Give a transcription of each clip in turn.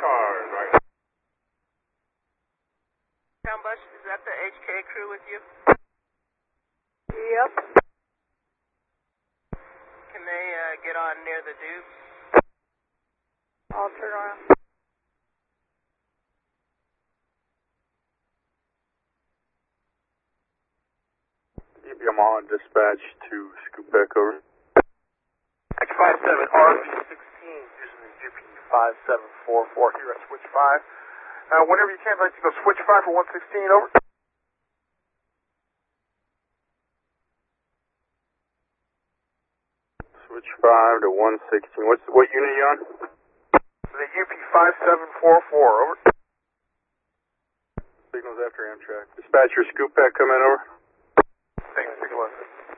cars, right? Bush, is that the HK crew with you? Yep. Can they get on near the Dukes? I'll turn around. Keep him on dispatch to scoop back over. X57 RV16 using the UP5744 here at switch 5. Whenever you can, I'd like to go switch 5 for 116, over. Switch 5 to 116. What unit are you on? The UP5744, over. Signals after Amtrak. Dispatcher, scoop back, come in, over. Thanks, take a look.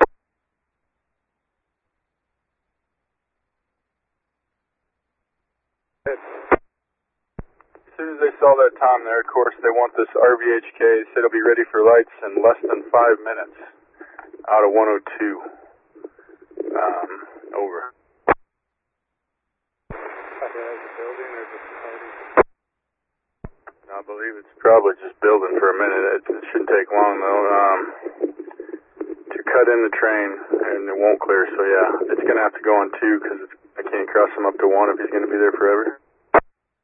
As soon as they saw that time there, of course, they want this RVHK. They said it'll be ready for lights in less than 5 minutes out of 102. Over. I believe it's probably just building for a minute. It shouldn't take long, though. To cut in the train, and it won't clear, so yeah, it's going to have to go on 2 because I can't cross him up to 1 if he's going to be there forever.